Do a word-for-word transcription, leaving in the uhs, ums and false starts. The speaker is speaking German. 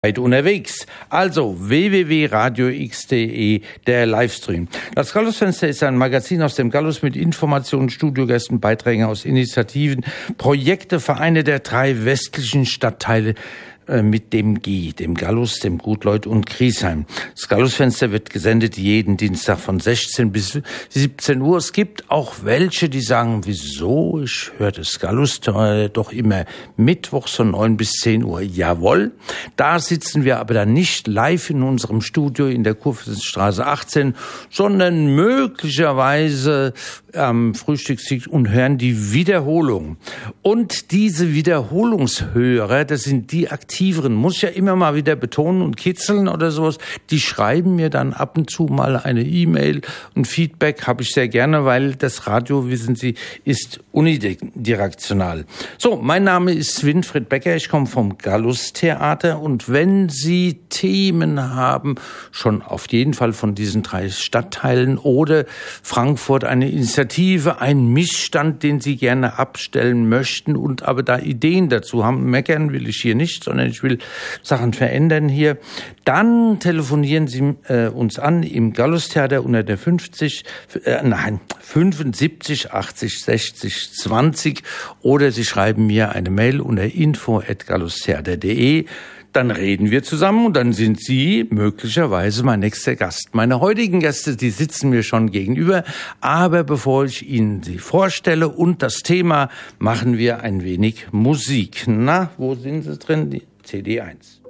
unterwegs. Also w w w punkt radio x punkt d e, der Livestream. Das Gallusfenster ist ein Magazin aus dem Gallus mit Informationen, Studiogästen, Beiträgen aus Initiativen, Projekte, Vereine der drei westlichen Stadtteile mit dem G, dem Gallus, dem Gutleut und Griesheim. Das Gallusfenster wird gesendet jeden Dienstag von sechzehn bis siebzehn Uhr. Es gibt auch welche, die sagen, wieso? Ich höre das Gallus doch immer mittwochs von neun bis zehn Uhr. Jawohl, da sitzen wir aber dann nicht live in unserem Studio in der Kurfürstenstraße achtzehn, sondern möglicherweise am Frühstückstisch und hören die Wiederholung. Und diese Wiederholungshörer, das sind die Aktiveren, muss ich ja immer mal wieder betonen und kitzeln oder sowas, die schreiben mir dann ab und zu mal eine E-Mail und Feedback habe ich sehr gerne, weil das Radio, wissen Sie, ist unidirektional. So, mein Name ist Winfried Becker, ich komme vom Gallus Theater und wenn Sie Themen haben, schon auf jeden Fall von diesen drei Stadtteilen oder Frankfurt eine Initiative, ein Missstand, den Sie gerne abstellen möchten und aber da Ideen dazu haben, meckern will ich hier nicht, sondern ich will Sachen verändern hier, dann telefonieren Sie äh, uns an im Gallus Theater unter der fünfzig, äh, nein, fünfundsiebzig achtzig sechzig zwanzig oder Sie schreiben mir eine Mail unter info at gallustheater punkt de. Dann reden wir zusammen und dann sind Sie möglicherweise mein nächster Gast. Meine heutigen Gäste, die sitzen mir schon gegenüber, aber bevor ich Ihnen sie vorstelle und das Thema, machen wir ein wenig Musik. Na, wo sind Sie drin? Die C D eins.